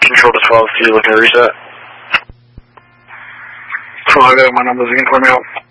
Control to 12, see you looking to reset. 12, I got my numbers again for me out.